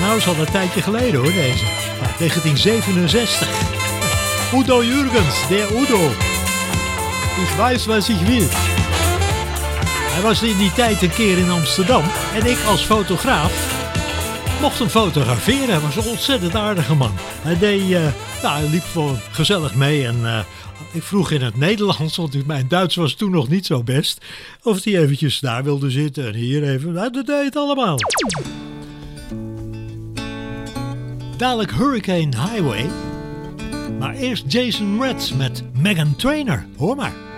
Nou, is al een tijdje geleden hoor, deze. 1967. Udo Jürgens, der Udo. Ik weiß, was ik wil. Hij was in die tijd een keer in Amsterdam. En ik als fotograaf mocht hem fotograferen. Hij was een ontzettend aardige man. Hij liep gewoon gezellig mee. En ik vroeg in het Nederlands, want mijn Duits was toen nog niet zo best, of hij eventjes daar wilde zitten en hier even. Dat deed het allemaal. Dadelijk Hurricane Highway. Maar eerst Jason Mraz met Meghan Trainor. Hoor maar.